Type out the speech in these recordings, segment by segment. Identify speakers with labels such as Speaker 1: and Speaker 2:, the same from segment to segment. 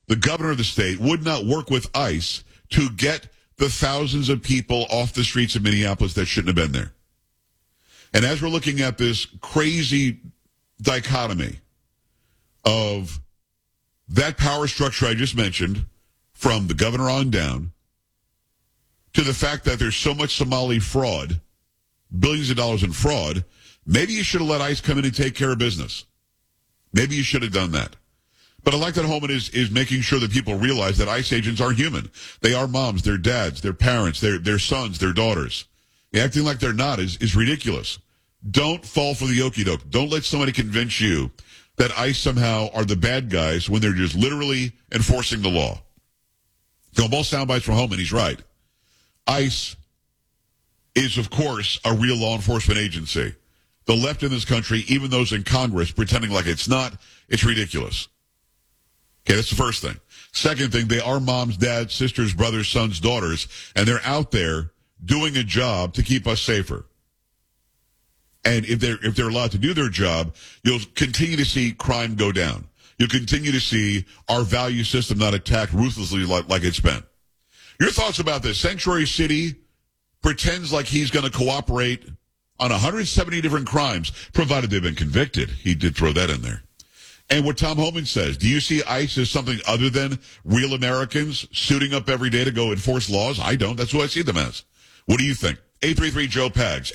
Speaker 1: the governor of the state, would not work with ICE to get the thousands of people off the streets of Minneapolis that shouldn't have been there. And as we're looking at this crazy dichotomy of that power structure I just mentioned, from the governor on down, to the fact that there's so much Somali fraud, billions of dollars in fraud, maybe you should have let ICE come in and take care of business. Maybe you should have done that. But I like that Holman is making sure that people realize that ICE agents are human. They are moms, their dads, their parents, their sons, their daughters. Acting like they're not is ridiculous. Don't fall for the okie doke. Don't let somebody convince you that ICE somehow are the bad guys when they're just literally enforcing the law. So both sound bites from Holman, he's right. ICE is, of course, a real law enforcement agency. The left in this country, even those in Congress, pretending like it's not, it's ridiculous. Okay, that's the first thing. Second thing, they are moms, dads, sisters, brothers, sons, daughters, and they're out there doing a job to keep us safer. And if they're allowed to do their job, you'll continue to see crime go down. You'll continue to see our value system not attacked ruthlessly like it's been. Your thoughts about this? Sanctuary City pretends like he's going to cooperate on 170 different crimes, provided they've been convicted. He did throw that in there. And what Tom Homan says, do you see ICE as something other than real Americans suiting up every day to go enforce laws? I don't. That's what I see them as. What do you think? 833-JOE-PAGS,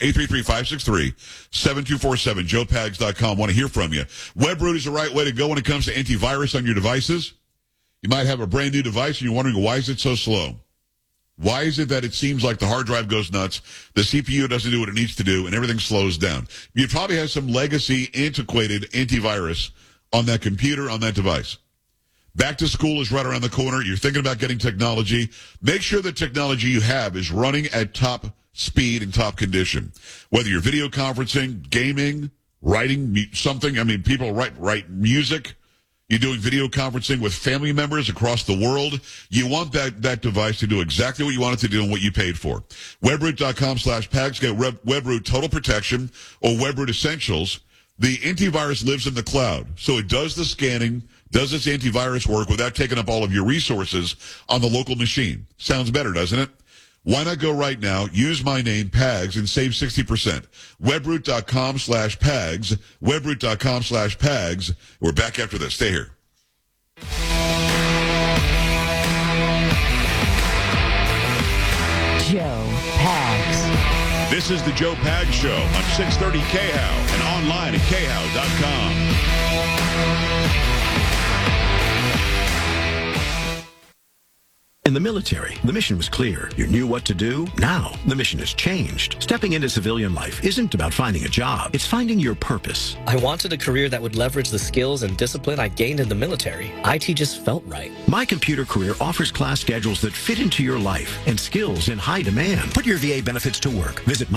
Speaker 1: 833-563-7247, joepags.com. Want to hear from you. WebRoot is the right way to go when it comes to antivirus on your devices. You might have a brand new device and you're wondering, why is it so slow? Why is it that it seems like the hard drive goes nuts, the CPU doesn't do what it needs to do, and everything slows down? You probably have some legacy, antiquated antivirus on that computer, on that device. Back to school is right around the corner. You're thinking about getting technology. Make sure the technology you have is running at top speed and top condition. Whether you're video conferencing, gaming, writing something. I mean, people write music. You're doing video conferencing with family members across the world. You want that device to do exactly what you want it to do and what you paid for. Webroot.com/PAGS. Get Webroot Total Protection or Webroot Essentials. The antivirus lives in the cloud, so it does the scanning, does its antivirus work without taking up all of your resources on the local machine. Sounds better, doesn't it? Why not go right now, use my name, PAGS, and save 60%. Webroot.com/PAGS. Webroot.com/PAGS. We're back after this. Stay here.
Speaker 2: Joe Pags.
Speaker 1: This is the Joe Pags Show on 630 KHOW and online at KHOW.com.
Speaker 3: In the military, the mission was clear. You knew what to do. Now, the mission has changed. Stepping into civilian life isn't about finding a job. It's finding your purpose.
Speaker 4: I wanted a career that would leverage the skills and discipline I gained in the military. IT just felt right.
Speaker 3: My Computer Career offers class schedules that fit into your life and skills in high demand. Put your VA benefits to work. Visit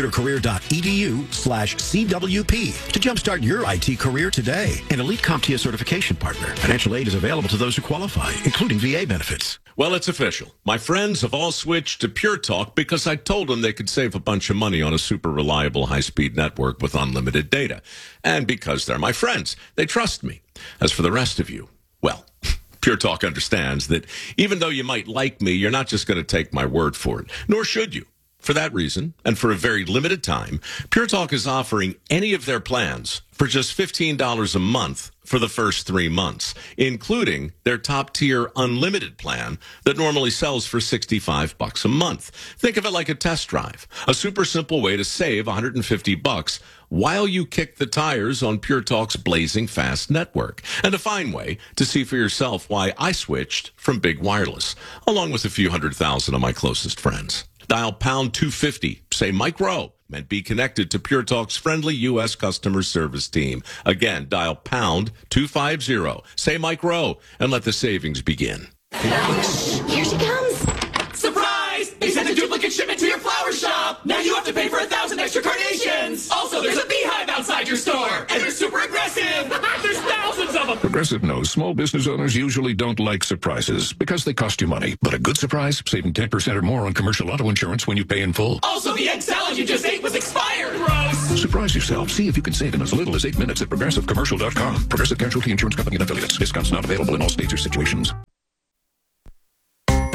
Speaker 3: mycomputercareer.edu/CWP to jumpstart your IT career today. An elite CompTIA certification partner. Financial aid is available to those who qualify, including VA benefits.
Speaker 5: Well, it's official. My friends have all switched to Pure Talk because I told them they could save a bunch of money on a super reliable high-speed network with unlimited data. And because they're my friends, they trust me. As for the rest of you, well, Pure Talk understands that even though you might like me, you're not just going to take my word for it, nor should you. For that reason, and for a very limited time, Pure Talk is offering any of their plans for just $15 a month for the first 3 months, including their top-tier unlimited plan that normally sells for $65 a month. Think of it like a test drive, a super simple way to save $150 while you kick the tires on Pure Talk's blazing fast network, and a fine way to see for yourself why I switched from Big Wireless, along with a few 100,000 of my closest friends. Dial pound 250, say Mike Rowe, and be connected to Pure Talk's friendly U.S. customer service team. Again, dial pound 250, say Mike Rowe, and let the savings begin.
Speaker 2: Here she comes.
Speaker 6: Surprise! They sent a duplicate shipment to your flower shop. Now you have to pay for 1,000 extra carnations. Also, there's a beehive outside your store, and they're super aggressive. There's thousands of them.
Speaker 7: Progressive knows small business owners usually don't like surprises because they cost you money. But a good surprise, saving 10% or more on commercial auto insurance when you pay in full.
Speaker 6: Also, the egg salad you just ate was expired. Gross.
Speaker 7: Surprise yourself. See if you can save in as little as 8 minutes at progressivecommercial.com. Progressive Casualty Insurance Company and Affiliates. Discounts not available in all states or situations.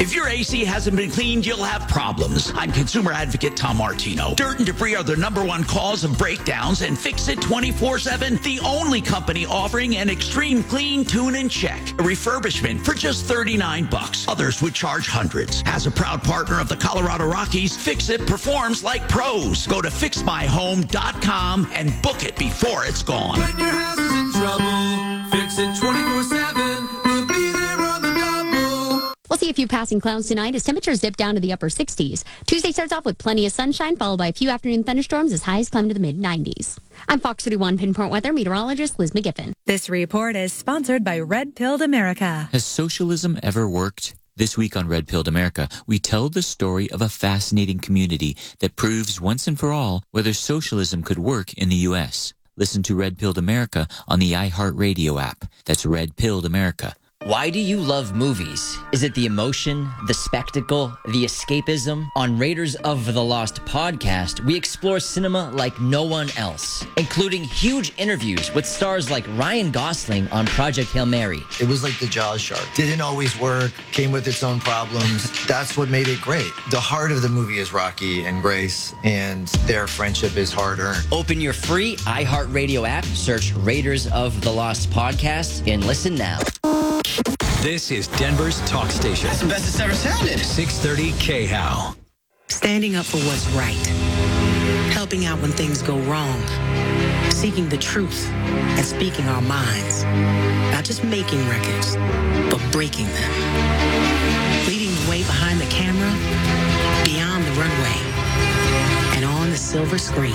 Speaker 8: If your AC hasn't been cleaned, you'll have problems. I'm consumer advocate Tom Martino. Dirt and debris are the number one cause of breakdowns, and Fix It 24/7, the only company offering an extreme clean, tune, and check. A refurbishment for just $39. Others would charge hundreds. As a proud partner of the Colorado Rockies, Fix It performs like pros. Go to fixmyhome.com and book it before it's gone.
Speaker 6: When your house is in trouble, Fix It 24/7. We'll be there on the double.
Speaker 9: We'll see a few passing clouds tonight as temperatures dip down to the upper 60s. Tuesday starts off with plenty of sunshine, followed by a few afternoon thunderstorms as highs climb to the mid-90s. I'm Fox 31 Pinpoint Weather meteorologist Liz McGiffin.
Speaker 10: This report is sponsored by Red Pilled America.
Speaker 11: Has socialism ever worked? This week on Red Pilled America, we tell the story of a fascinating community that proves once and for all whether socialism could work in the U.S. Listen to Red Pilled America on the iHeartRadio app. That's Red Pilled America.
Speaker 12: Why do you love movies? Is it the emotion, the spectacle, the escapism? On Raiders of the Lost podcast, we explore cinema like no one else, including huge interviews with stars like Ryan Gosling on Project Hail Mary.
Speaker 13: It was like the Jaws shark. Didn't always work, came with its own problems. That's what made it great. The heart of the movie is Rocky and Grace, and their friendship is hard-earned.
Speaker 12: Open your free iHeartRadio app, search Raiders of the Lost podcast, and listen now.
Speaker 14: This is Denver's talk station.
Speaker 15: That's the best it's ever sounded.
Speaker 14: 630 KHOW.
Speaker 16: Standing up for what's right. Helping out when things go wrong. Seeking the truth and speaking our minds. Not just making records, but breaking them. Leading the way behind the camera, beyond the runway, and on the silver screen.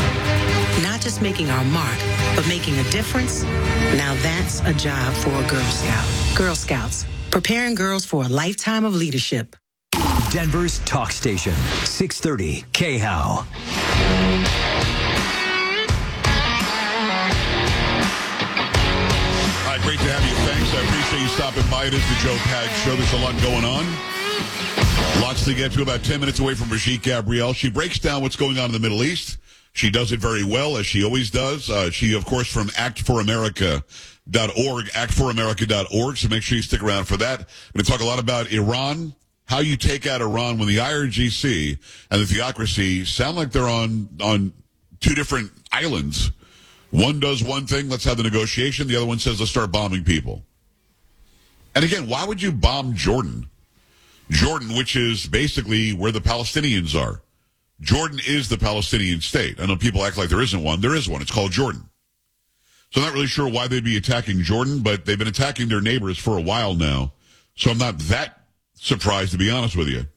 Speaker 16: Not just making our mark, but making a difference. Now that's a job for a Girl Scout. Girl Scouts, preparing girls for a lifetime of leadership.
Speaker 14: Denver's talk station, 630 KHOW.
Speaker 1: All right, great to have you. Thanks. I appreciate you stopping by. It is the Joe Pags Show. There's a lot going on. Lots to get to. About 10 minutes away from Brigitte Gabriel. She breaks down what's going on in the Middle East. She does it very well, as she always does. She, of course, from actforamerica.org, actforamerica.org, so make sure you stick around for that. I'm going to talk a lot about Iran, how you take out Iran when the IRGC and the theocracy sound like they're on two different islands. One does one thing, let's have the negotiation. The other one says, let's start bombing people. And again, why would you bomb Jordan? Jordan, which is basically where the Palestinians are. Jordan is the Palestinian state. I know people act like there isn't one. There is one. It's called Jordan. So I'm not really sure why they'd be attacking Jordan, but they've been attacking their neighbors for a while now. So I'm not that surprised, to be honest with you.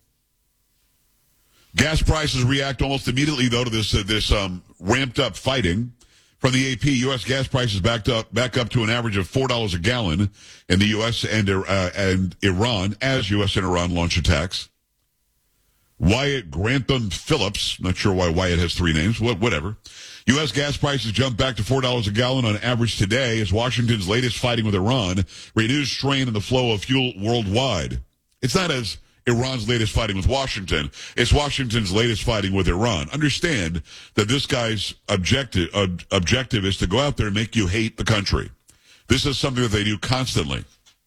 Speaker 1: Gas prices react almost immediately, though, to this ramped up fighting. From the AP, U.S. gas prices back up to an average of $4 a gallon in the U.S. and Iran as U.S. and Iran launch attacks. Wyatt Grantham Phillips, not sure why Wyatt has three names, whatever. U.S. gas prices jumped back to $4 a gallon on average today as Washington's latest fighting with Iran renews strain in the flow of fuel worldwide. It's not as Iran's latest fighting with Washington. It's Washington's latest fighting with Iran. Understand that this guy's objective is to go out there and make you hate the country. This is something that they do constantly.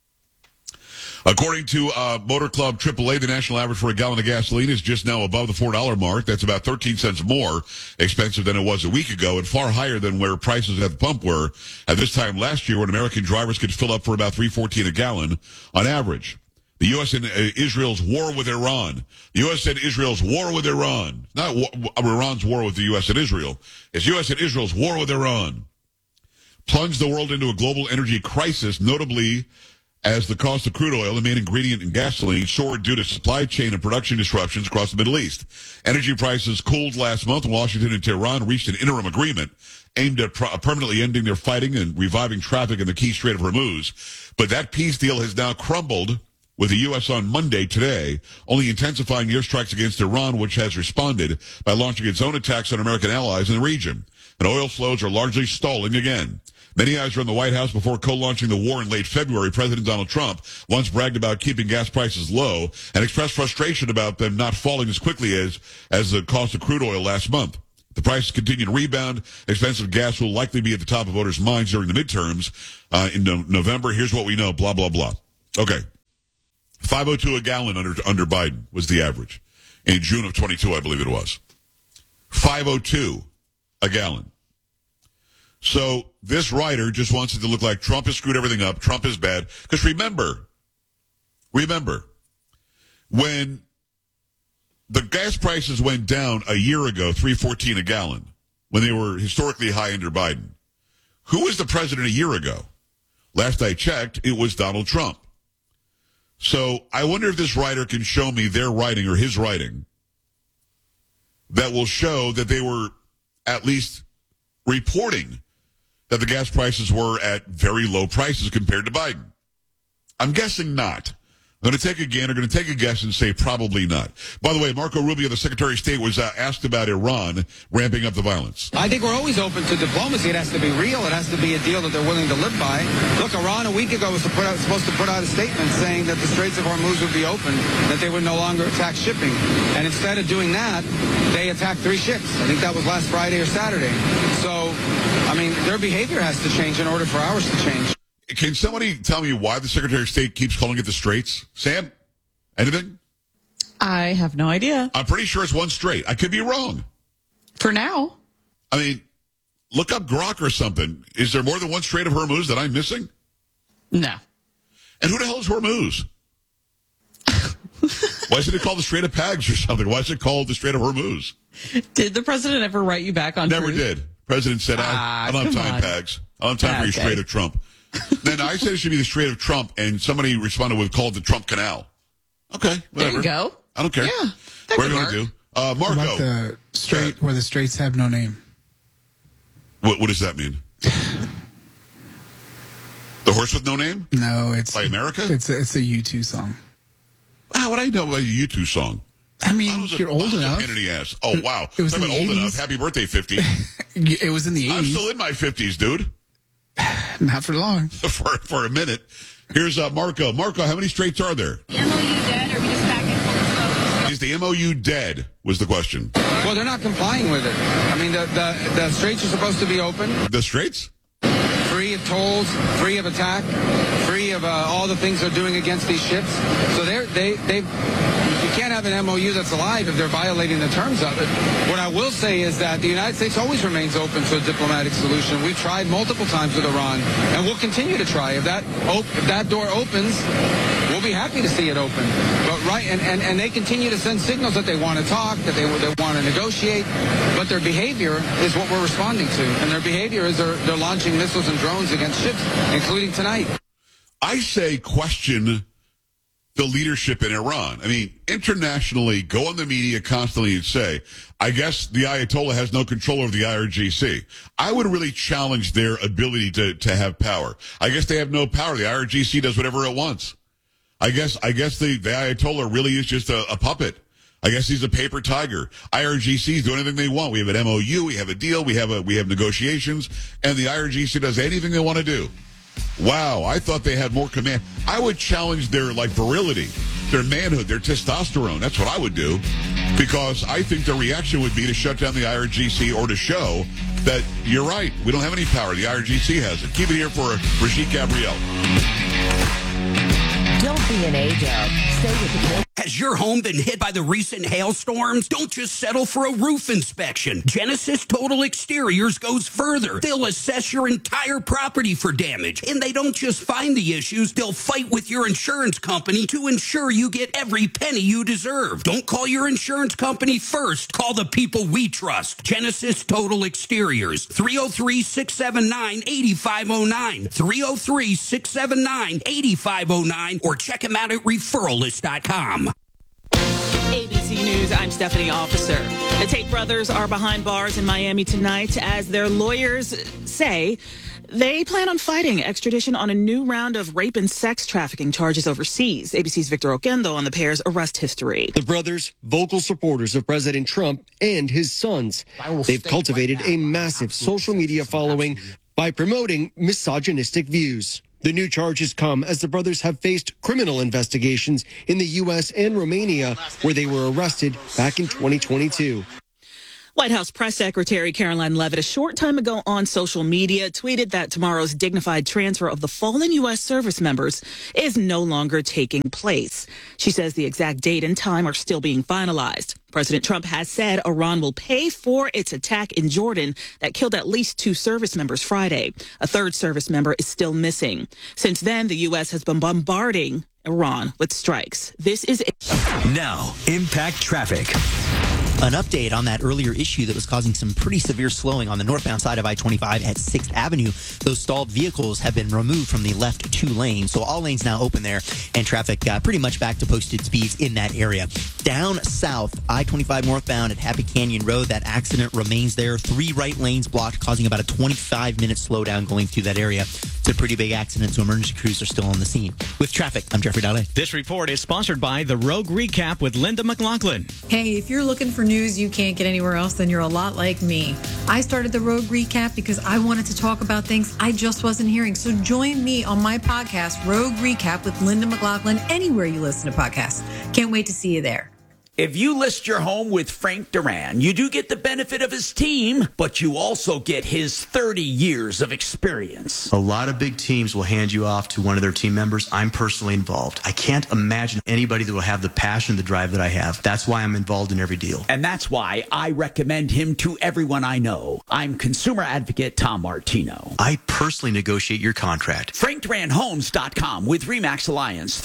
Speaker 1: According to Motor Club AAA, the national average for a gallon of gasoline is just now above the $4 mark. That's about 13 cents more expensive than it was a week ago and far higher than where prices at the pump were at this time last year when American drivers could fill up for about $3.14 a gallon on average. The U.S. and Israel's war with Iran. The U.S. and Israel's war with Iran. Not Iran's war with the U.S. and Israel. It's U.S. and Israel's war with Iran. Plunged the world into a global energy crisis, notably as the cost of crude oil, the main ingredient in gasoline, soared due to supply chain and production disruptions across the Middle East. Energy prices cooled last month when Washington and Tehran reached an interim agreement aimed at permanently ending their fighting and reviving traffic in the key Strait of Hormuz. But that peace deal has now crumbled with the U.S. on Monday today, only intensifying airstrikes against Iran, which has responded by launching its own attacks on American allies in the region. And oil flows are largely stalling again. Many eyes are on the White House before co-launching the war in late February. President Donald Trump once bragged about keeping gas prices low and expressed frustration about them not falling as quickly as the cost of crude oil last month. The prices continue to rebound. Expensive gas will likely be at the top of voters' minds during the midterms in November. Here's what we know, blah, blah, blah. Okay. 502 a gallon under Biden was the average. In June of 22, I believe it was. 502 a gallon. So this writer just wants it to look like Trump has screwed everything up. Trump is bad. Because remember, when the gas prices went down a year ago, $3.14 a gallon, when they were historically high under Biden, who was the president a year ago? Last I checked, it was Donald Trump. So I wonder if this writer can show me their writing or his writing that will show that they were at least reporting that the gas prices were at very low prices compared to Biden. I'm guessing not. I'm going to take a guess and say probably not. By the way, Marco Rubio, the Secretary of State, was asked about Iran ramping up the violence.
Speaker 15: I think we're always open to diplomacy. It has to be real. It has to be a deal that they're willing to live by. Look, Iran a week ago was supposed to put out a statement saying that the Straits of Hormuz would be open, that they would no longer attack shipping. And instead of doing that, they attacked 3 ships. I think that was last Friday or Saturday. So, I mean, their behavior has to change in order for ours to change.
Speaker 1: Can somebody tell me why the Secretary of State keeps calling it the Straits? Sam? Anything?
Speaker 17: I have no idea.
Speaker 1: I'm pretty sure it's one strait. I could be wrong.
Speaker 17: For now.
Speaker 1: I mean, look up Grok or something. Is there more than one Strait of Hormuz that I'm missing?
Speaker 17: No.
Speaker 1: And who the hell is Hormuz? Why isn't it called the Strait of Pags or something? Why is it called the Strait of Hormuz?
Speaker 17: Did the president ever write you back on
Speaker 1: Never
Speaker 17: truth?
Speaker 1: did. President said, I don't have time, Pags. I don't have time for your Strait of Trump. Then I said it should be the Strait of Trump, and somebody responded with called the Trump Canal. Okay, whatever.
Speaker 17: There you go.
Speaker 1: I don't care.
Speaker 17: Yeah,
Speaker 1: we're going to do. Marco.
Speaker 18: What about the strait where the straits have no name?
Speaker 1: What does that mean? The horse with no name?
Speaker 18: No, it's
Speaker 1: by America.
Speaker 18: It's a U2 song.
Speaker 1: How would I know about a U2 song?
Speaker 18: I mean, you're old enough.
Speaker 1: Pain in the ass. Oh wow,
Speaker 18: It was
Speaker 1: I'm
Speaker 18: in the
Speaker 1: old
Speaker 18: 80s.
Speaker 1: enough. Happy birthday, 50.
Speaker 18: It was in the 80s.
Speaker 1: I'm still in my 50s, dude.
Speaker 18: Not for long.
Speaker 1: for a minute. Here's Marco. Marco, how many straits are there?
Speaker 19: MOU dead, or are we just back in full smoke?
Speaker 1: Is the MOU dead? Was the question.
Speaker 15: Well, they're not complying with it. I mean, the straits are supposed to be open.
Speaker 1: The straits?
Speaker 15: Free of tolls, free of attack, free of all the things they're doing against these ships. So you can't have an MOU that's alive if they're violating the terms of it. What I will say is that the United States always remains open to a diplomatic solution. We've tried multiple times with Iran, and we'll continue to try. If that door opens, we'll be happy to see it open. But and they continue to send signals that they want to talk, that they want to negotiate, but their behavior is what we're responding to. And their behavior is they're launching missiles and drones against ships, including tonight.
Speaker 1: I say question the leadership in Iran. I mean, internationally, go on the media constantly and say, I guess the Ayatollah has no control over the IRGC. I would really challenge their ability to have power. I guess they have no power. The IRGC does whatever it wants. I guess the Ayatollah really is just a puppet. I guess he's a paper tiger. IRGCs do anything they want. We have an MOU, we have a deal, we have negotiations, and the IRGC does anything they want to do. Wow, I thought they had more command. I would challenge their virility, their manhood, their testosterone. That's what I would do, because I think their reaction would be to shut down the IRGC or to show that you're right. We don't have any power. The IRGC has it. Keep it here for Brigitte Gabrielle.
Speaker 2: Don't be an A-dub. Stay with the
Speaker 20: Has your home been hit by the recent hailstorms? Don't just settle for a roof inspection. Genesis Total Exteriors goes further. They'll assess your entire property for damage. And they don't just find the issues, they'll fight with your insurance company to ensure you get every penny you deserve. Don't call your insurance company first. Call the people we trust. Genesis Total Exteriors. 303-679-8509. 303-679-8509. Or check them out at referralist.com.
Speaker 21: ABC News, I'm Stephanie Officer. The Tate brothers are behind bars in Miami tonight as their lawyers say they plan on fighting extradition on a new round of rape and sex trafficking charges overseas. ABC's Victor Oquendo on the pair's arrest history.
Speaker 22: The brothers, vocal supporters of President Trump and his sons. They've cultivated a massive social media following by promoting misogynistic views. The new charges come as the brothers have faced criminal investigations in the U.S. and Romania, where they were arrested back in 2022.
Speaker 21: White House Press Secretary Caroline Leavitt a short time ago on social media tweeted that tomorrow's dignified transfer of the fallen U.S. service members is no longer taking place. She says the exact date and time are still being finalized. President Trump has said Iran will pay for its attack in Jordan that killed at least 2 service members Friday. A 3rd service member is still missing. Since then, the U.S. has been bombarding Iran with strikes. This is
Speaker 14: Now, Impact Traffic.
Speaker 3: An update on that earlier issue that was causing some pretty severe slowing on the northbound side of I-25 at 6th Avenue. Those stalled vehicles have been removed from the left 2 lanes, so all lanes now open there, and traffic pretty much back to posted speeds in that area. Down south, I-25 northbound at Happy Canyon Road, that accident remains there. 3 right lanes blocked, causing about a 25-minute slowdown going through that area. It's a pretty big accident, so emergency crews are still on the scene. With traffic, I'm Jeffrey Dahle.
Speaker 4: This report is sponsored by The Rogue Recap with Linda McLaughlin.
Speaker 23: Hey, if you're looking for news you can't get anywhere else, then you're a lot like me. I started the Rogue Recap because I wanted to talk about things I just wasn't hearing. So join me on my podcast, Rogue Recap with Linda McLaughlin, anywhere you listen to podcasts. Can't wait to see you there.
Speaker 8: If you list your home with Frank Duran, you do get the benefit of his team, but you also get his 30 years of experience.
Speaker 24: A lot of big teams will hand you off to one of their team members. I'm personally involved. I can't imagine anybody that will have the passion and the drive that I have. That's why I'm involved in every deal.
Speaker 8: And that's why I recommend him to everyone I know. I'm consumer advocate Tom Martino.
Speaker 24: I personally negotiate your contract.
Speaker 8: FrankDuranHomes.com with RE/MAX Alliance,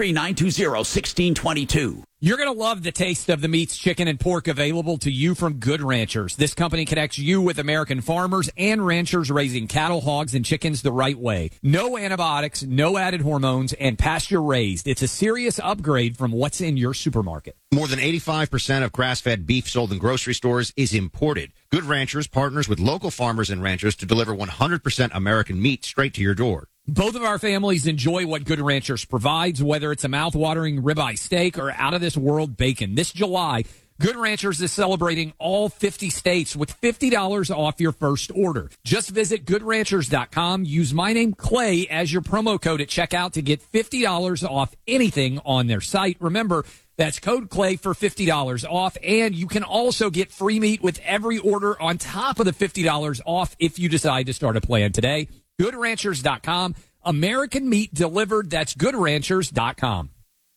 Speaker 8: 303-920-1622.
Speaker 25: You're going to love the taste of the meats, chicken, and pork available to you from Good Ranchers. This company connects you with American farmers and ranchers raising cattle, hogs, and chickens the right way. No antibiotics, no added hormones, and pasture raised. It's a serious upgrade from what's in your supermarket.
Speaker 26: More than 85% of grass-fed beef sold in grocery stores is imported. Good Ranchers partners with local farmers and ranchers to deliver 100% American meat straight to your door.
Speaker 25: Both of our families enjoy what Good Ranchers provides, whether it's a mouth-watering ribeye steak or out-of-this-world bacon. This July, Good Ranchers is celebrating all 50 states with $50 off your first order. Just visit GoodRanchers.com. Use my name, Clay, as your promo code at checkout to get $50 off anything on their site. Remember, that's code Clay for $50 off, and you can also get free meat with every order on top of the $50 off if you decide to start a plan today. GoodRanchers.com. American meat delivered. That's GoodRanchers.com.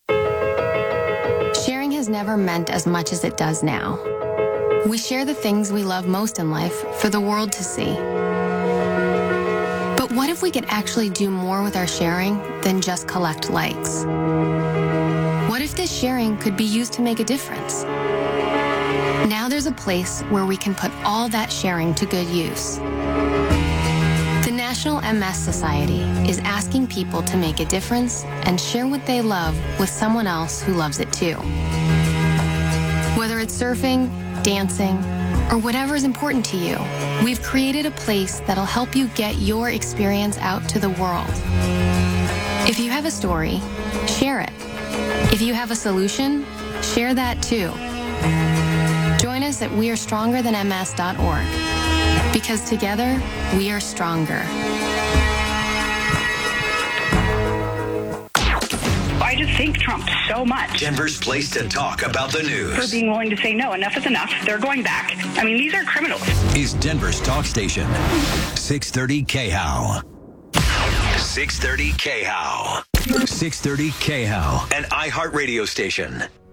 Speaker 27: Sharing has never meant as much as it does now. We share the things we love most in life for the world to see. But what if we could actually do more with our sharing than just collect likes? What if this sharing could be used to make a difference? Now there's a place where we can put all that sharing to good use. The National MS Society is asking people to make a difference and share what they love with someone else who loves it too. Whether it's surfing, dancing, or whatever is important to you, we've created a place that'll help you get your experience out to the world. If you have a story, share it. If you have a solution, share that too. Join us at wearestrongerthanms.org. Because together, we are stronger.
Speaker 28: I just thank Trump so much.
Speaker 14: Denver's place to talk about the news.
Speaker 28: For being willing to say, no, enough is enough. They're going back. I mean, these are criminals.
Speaker 14: Is Denver's talk station. 630 KHOW. 630 KHOW. 630 KHOW. An iHeart radio station.